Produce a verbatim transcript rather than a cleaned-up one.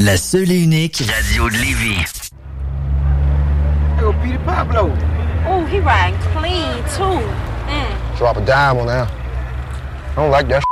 La seule et unique radio de Lévis. Yo, Peter Pablo. Oh, he riding clean, too. Mm. Drop a dime on that. I don't like that.